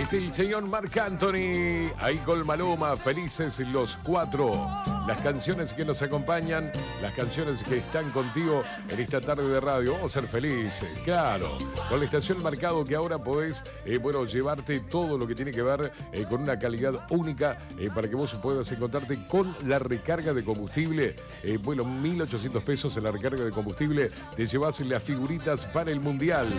Es el señor Marc Anthony, ahí con Maluma, felices los cuatro. Las canciones que nos acompañan, las canciones que están contigo en esta tarde de radio. Vamos a ser felices, claro. Con la estación Marcado, que ahora podés, llevarte todo lo que tiene que ver con una calidad única para que vos puedas encontrarte con la recarga de combustible. 1.800 pesos en la recarga de combustible. Te llevas las figuritas para el Mundial.